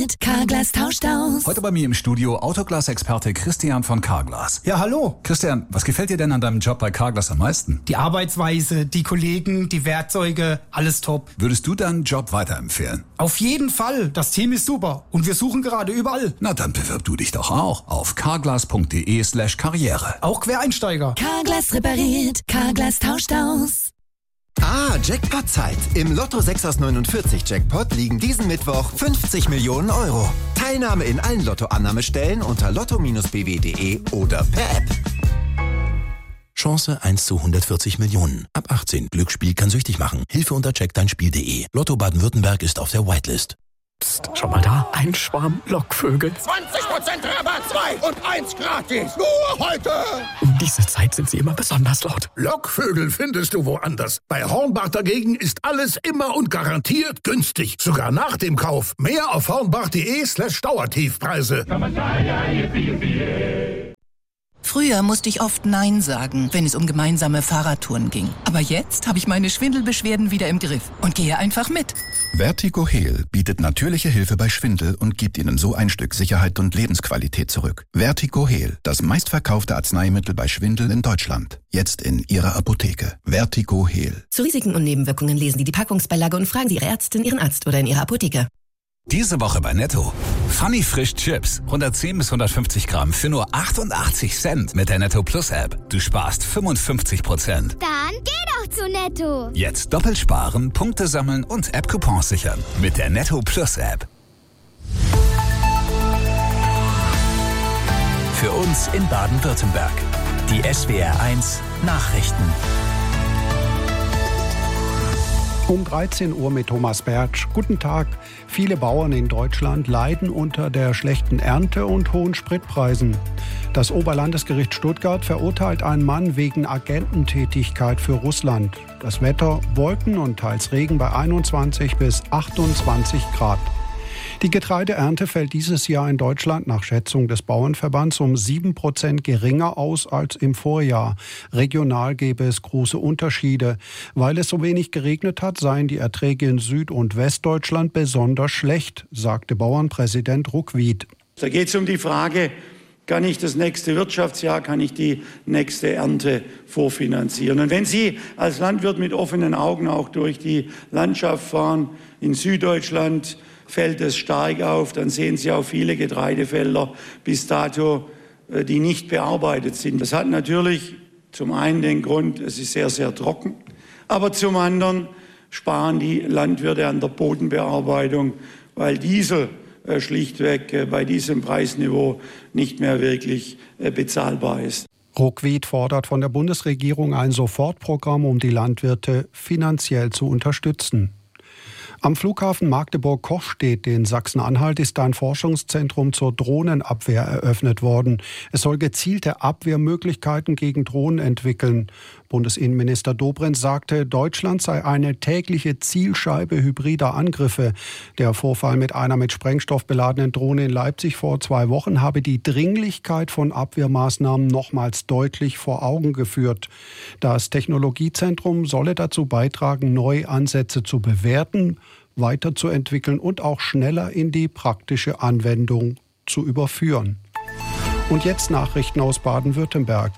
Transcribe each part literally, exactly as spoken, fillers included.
Carglass tauscht aus. Heute bei mir im Studio Autoglas-Experte Christian von Carglass. Ja, hallo. Christian, was gefällt dir denn an deinem Job bei Carglass am meisten? Die Arbeitsweise, die Kollegen, die Werkzeuge, alles top. Würdest du deinen Job weiterempfehlen? Auf jeden Fall. Das Team ist super. Und wir suchen gerade überall. Na, dann bewirb du dich doch auch auf carglass.de slash karriere. Auch Quereinsteiger. Carglass repariert. Carglass tauscht aus. Ah, Jackpot-Zeit. Im Lotto sechs aus neunundvierzig Jackpot liegen diesen Mittwoch fünfzig Millionen Euro. Teilnahme in allen Lotto-Annahmestellen unter lotto Bindestrich b w punkt d e oder per App. Chance eins zu hundertvierzig Millionen. Ab achtzehn. Glücksspiel kann süchtig machen. Hilfe unter check dein Spiel punkt de. Lotto Baden-Württemberg ist auf der Whitelist. Psst, schon mal da. Ein Schwarm Lockvögel. zwanzig Prozent Rabatt, zwei und eins gratis. Nur heute. Um diese Zeit sind sie immer besonders laut. Lockvögel findest du woanders. Bei Hornbach dagegen ist alles immer und garantiert günstig. Sogar nach dem Kauf. Mehr auf hornbach.de slash Dauertiefpreise. Früher musste ich oft Nein sagen, wenn es um gemeinsame Fahrradtouren ging. Aber jetzt habe ich meine Schwindelbeschwerden wieder im Griff und gehe einfach mit. Vertigo Heal bietet natürliche Hilfe bei Schwindel und gibt Ihnen so ein Stück Sicherheit und Lebensqualität zurück. Vertigo Heal, das meistverkaufte Arzneimittel bei Schwindel in Deutschland. Jetzt in Ihrer Apotheke. Vertigo Heal. Zu Risiken und Nebenwirkungen lesen Sie die Packungsbeilage und fragen Sie Ihre Ärztin, Ihren Arzt oder in Ihrer Apotheke. Diese Woche bei Netto. Funny Frisch Chips. hundertzehn bis hundertfünfzig Gramm für nur achtundachtzig Cent mit der Netto Plus App. Du sparst fünfundfünfzig Prozent. Dann geh doch zu Netto. Jetzt doppelt sparen, Punkte sammeln und App-Coupons sichern. Mit der Netto Plus App. Für uns in Baden-Württemberg. Die S W R eins Nachrichten. Um dreizehn Uhr mit Thomas Bertsch. Guten Tag. Viele Bauern in Deutschland leiden unter der schlechten Ernte und hohen Spritpreisen. Das Oberlandesgericht Stuttgart verurteilt einen Mann wegen Agententätigkeit für Russland. Das Wetter: Wolken und teils Regen bei einundzwanzig bis achtundzwanzig Grad. Die Getreideernte fällt dieses Jahr in Deutschland nach Schätzung des Bauernverbands um sieben Prozent geringer aus als im Vorjahr. Regional gäbe es große Unterschiede. Weil es so wenig geregnet hat, seien die Erträge in Süd- und Westdeutschland besonders schlecht, sagte Bauernpräsident Ruckwied. Da geht es um die Frage, kann ich das nächste Wirtschaftsjahr, kann ich die nächste Ernte vorfinanzieren? Und wenn Sie als Landwirt mit offenen Augen auch durch die Landschaft fahren, in Süddeutschland fällt es stark auf, dann sehen Sie auch viele Getreidefelder bis dato, die nicht bearbeitet sind. Das hat natürlich zum einen den Grund, es ist sehr, sehr trocken, aber zum anderen sparen die Landwirte an der Bodenbearbeitung, weil Diesel schlichtweg bei diesem Preisniveau nicht mehr wirklich bezahlbar ist. Ruckwied fordert von der Bundesregierung ein Sofortprogramm, um die Landwirte finanziell zu unterstützen. Am Flughafen Magdeburg-Kochstedt in Sachsen-Anhalt ist ein Forschungszentrum zur Drohnenabwehr eröffnet worden. Es soll gezielte Abwehrmöglichkeiten gegen Drohnen entwickeln. Bundesinnenminister Dobrindt sagte, Deutschland sei eine tägliche Zielscheibe hybrider Angriffe. Der Vorfall mit einer mit Sprengstoff beladenen Drohne in Leipzig vor zwei Wochen habe die Dringlichkeit von Abwehrmaßnahmen nochmals deutlich vor Augen geführt. Das Technologiezentrum solle dazu beitragen, neue Ansätze zu bewerten, weiterzuentwickeln und auch schneller in die praktische Anwendung zu überführen. Und jetzt Nachrichten aus Baden-Württemberg.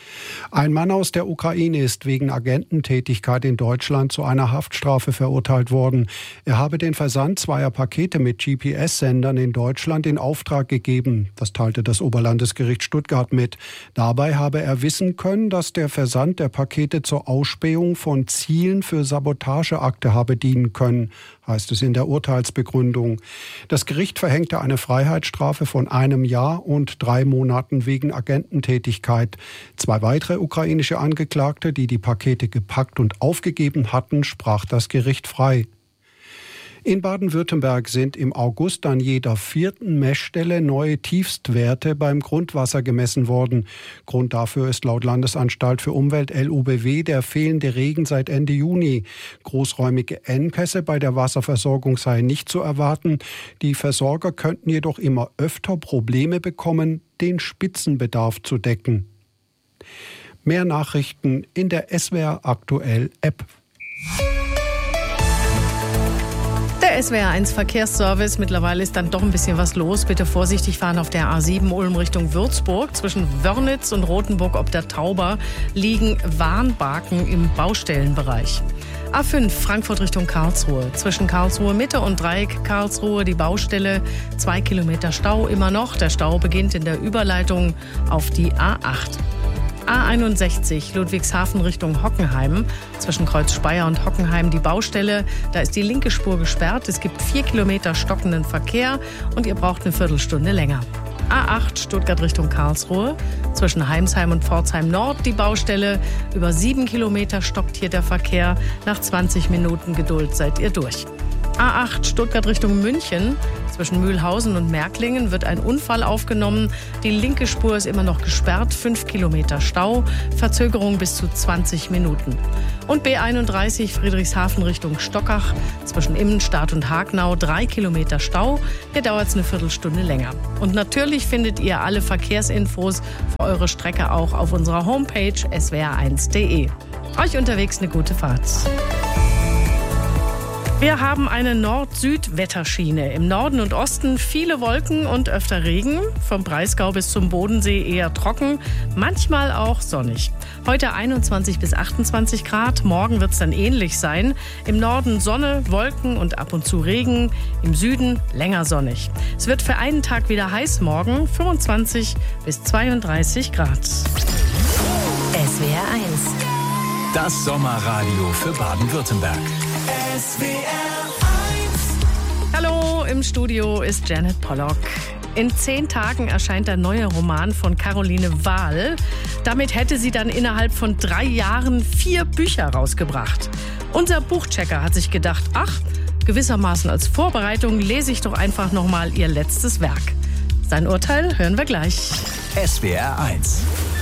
Ein Mann aus der Ukraine ist wegen Agententätigkeit in Deutschland zu einer Haftstrafe verurteilt worden. Er habe den Versand zweier Pakete mit G P S-Sendern in Deutschland in Auftrag gegeben. Das teilte das Oberlandesgericht Stuttgart mit. Dabei habe er wissen können, dass der Versand der Pakete zur Ausspähung von Zielen für Sabotageakte habe dienen können, heißt es in der Urteilsbegründung. Das Gericht verhängte eine Freiheitsstrafe von einem Jahr und drei Monaten wegen Agententätigkeit. Zwei weitere ukrainische Angeklagte, die die Pakete gepackt und aufgegeben hatten, sprach das Gericht frei. In Baden-Württemberg sind im August an jeder vierten Messstelle neue Tiefstwerte beim Grundwasser gemessen worden. Grund dafür ist laut Landesanstalt für Umwelt L U B W der fehlende Regen seit Ende Juni. Großräumige Engpässe bei der Wasserversorgung seien nicht zu erwarten. Die Versorger könnten jedoch immer öfter Probleme bekommen, den Spitzenbedarf zu decken. Mehr Nachrichten in der S W R Aktuell App. Der Der S W R eins Verkehrsservice. Mittlerweile ist dann doch ein bisschen was los. Bitte vorsichtig fahren auf der A sieben Ulm Richtung Würzburg. Zwischen Wörnitz und Rothenburg ob der Tauber liegen Warnbarken im Baustellenbereich. A fünf Frankfurt Richtung Karlsruhe. Zwischen Karlsruhe Mitte und Dreieck Karlsruhe die Baustelle. Zwei Kilometer Stau immer noch. Der Stau beginnt in der Überleitung auf die A acht. A einundsechzig Ludwigshafen Richtung Hockenheim. Zwischen Kreuz Speyer und Hockenheim die Baustelle. Da ist die linke Spur gesperrt. Es gibt vier Kilometer stockenden Verkehr und ihr braucht eine Viertelstunde länger. A acht Stuttgart Richtung Karlsruhe. Zwischen Heimsheim und Pforzheim Nord die Baustelle. Über sieben Kilometer stockt hier der Verkehr. Nach zwanzig Minuten Geduld seid ihr durch. A acht Stuttgart Richtung München. Zwischen Mühlhausen und Märklingen wird ein Unfall aufgenommen. Die linke Spur ist immer noch gesperrt. fünf Kilometer Stau. Verzögerung bis zu zwanzig Minuten. Und B einunddreißig Friedrichshafen Richtung Stockach. Zwischen Immenstadt und Hagnau drei Kilometer Stau. Hier dauert es eine Viertelstunde länger. Und natürlich findet ihr alle Verkehrsinfos für eure Strecke auch auf unserer Homepage s w r eins punkt d e. Euch unterwegs eine gute Fahrt. Wir haben eine Nord-Süd-Wetterschiene. Im Norden und Osten viele Wolken und öfter Regen. Vom Breisgau bis zum Bodensee eher trocken, manchmal auch sonnig. Heute einundzwanzig bis achtundzwanzig Grad, morgen wird es dann ähnlich sein. Im Norden Sonne, Wolken und ab und zu Regen, im Süden länger sonnig. Es wird für einen Tag wieder heiß morgen, fünfundzwanzig bis zweiunddreißig Grad. S W R eins. Das Sommerradio für Baden-Württemberg. S W R eins. Hallo, im Studio ist Janet Pollock. In zehn Tagen erscheint der neue Roman von Caroline Wahl. Damit hätte sie dann innerhalb von drei Jahren vier Bücher rausgebracht. Unser Buchchecker hat sich gedacht, ach, gewissermaßen als Vorbereitung lese ich doch einfach nochmal ihr letztes Werk. Sein Urteil hören wir gleich. S W R eins.